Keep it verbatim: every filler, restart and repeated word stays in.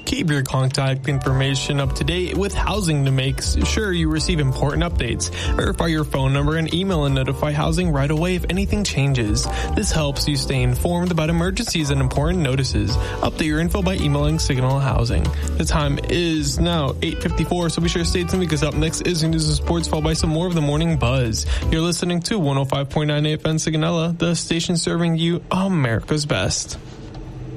Keep your contact information up to date with Housing to make sure you receive important updates. Verify your phone number and email and notify Housing right away if anything changes. This helps you stay informed about emergencies and important notices. Update your info by emailing Signal Housing. The time is now eight fifty-four, so be sure to stay tuned because up next is news and sports, followed by some more of the morning buzz. You're listening to one oh five point nine A F M Signella, the station serving you America's best.